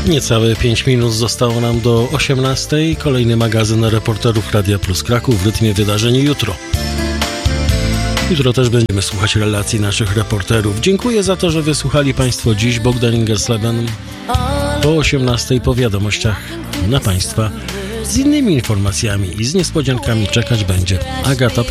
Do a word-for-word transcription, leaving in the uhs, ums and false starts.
Niecałe pięć minut zostało nam do osiemnastej. Kolejny magazyn reporterów Radia Plus Kraków w rytmie wydarzeń jutro. Jutro też będziemy słuchać relacji naszych reporterów. Dziękuję za to, że wysłuchali Państwo dziś. Bogdan Ingersleben. Po osiemnastej po wiadomościach na Państwa z innymi informacjami i z niespodziankami czekać będzie Agata